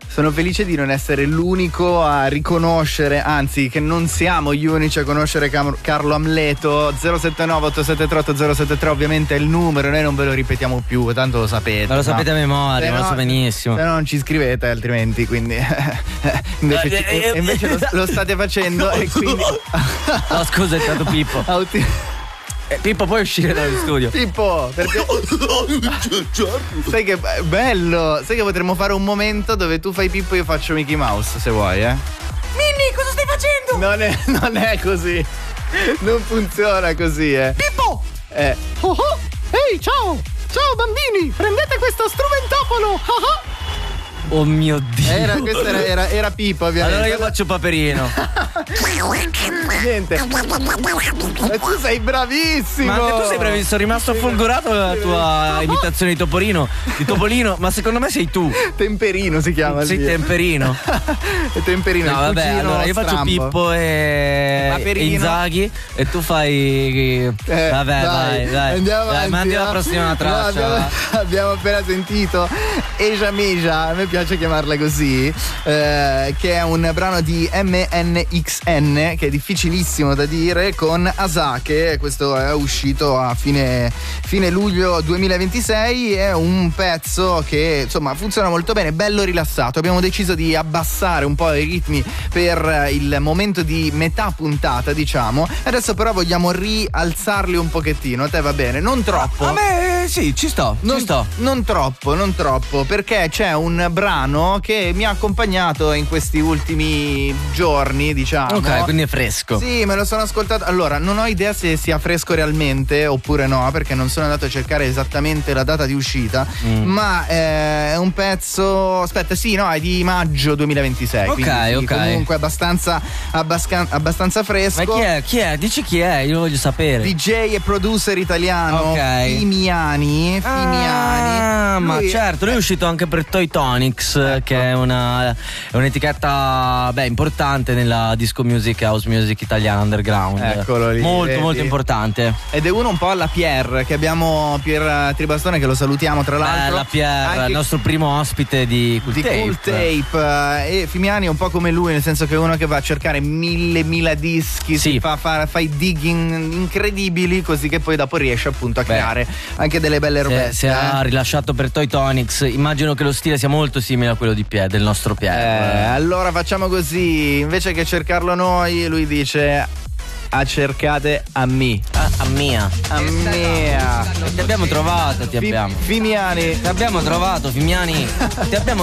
Sono felice di non essere l'unico a riconoscere, anzi che non siamo gli unici a conoscere Carlo Amleto. 079 873 8073 ovviamente è il numero, noi non ve lo ripetiamo più, tanto lo sapete. Ma lo sapete a memoria, ma lo so benissimo. Se no non ci scrivete altrimenti, quindi invece lo state facendo e quindi no, scusa, è stato Pippo. Pippo, puoi uscire dallo studio? Pippo, perché sai che bello, sai che potremmo fare un momento dove tu fai Pippo e io faccio Mickey Mouse, se vuoi, Minni, cosa stai facendo? Non è così. Non funziona così, Pippo! Ehi, ciao! Ciao bambini, prendete questo strumentopolo! Oh mio Dio! Questo era Pippo, ovviamente. Allora io faccio Paperino. Niente. Ma tu sei bravissimo! Ma anche tu sei bravissimo, sono rimasto folgorato dalla tua imitazione di Topolino, ma secondo me sei tu. Temperino si chiama. Sei Temperino. Temperino. No, vabbè, allora io faccio Pippo e Inzaghi e tu fai. Vabbè, dai. Andiamo avanti. Mandi la prossima traccia. No, abbiamo appena sentito Eja Meja, a me piace chiamarla così, che è un brano di MNXN che è difficilissimo da dire, con Asake. Questo è uscito a fine luglio 2026. È un pezzo che insomma funziona molto bene, bello rilassato. Abbiamo deciso di abbassare un po' i ritmi per il momento di metà puntata, diciamo. Adesso però vogliamo rialzarli un pochettino. A te va bene? Non troppo. A me sì, ci sto. Non troppo, perché c'è un brano che mi ha accompagnato in questi ultimi giorni, diciamo. Ok, quindi è fresco. Sì, me lo sono ascoltato. Allora, non ho idea se sia fresco realmente oppure no, perché non sono andato a cercare esattamente la data di uscita, ma è un pezzo, aspetta, sì, no, è di maggio 2026. Ok, quindi sì, ok. comunque abbastanza fresco. Ma chi è? Dici chi è? Io lo voglio sapere. DJ e producer italiano, Ok. Fimiani. Ma certo, lui è uscito anche per Toy Tonics, Ecco. che è un'etichetta importante nella disco music, house music italiana underground. Eccolo lì, molto vedi? molto importante. Ed è uno un po' alla Pierre, che abbiamo Pier Tribastone, che lo salutiamo tra l'altro. La Pierre, il nostro primo ospite di Cool Tape. Cool Tape. E Fimiani è un po' come lui, nel senso che è uno che va a cercare mille dischi, sì. fa i digging incredibili, così che poi dopo riesce appunto a creare anche delle belle robette. Se ha rilasciato per Toy Tonics, immagino che lo stile sia molto simile a quello di Pierre, del nostro Pierre. Allora facciamo così, invece che cercarlo noi, lui dice: a cercate a me. A mia. Ti abbiamo trovato, Fimiani. Ti abbiamo trovato, Fimiani. Ti abbiamo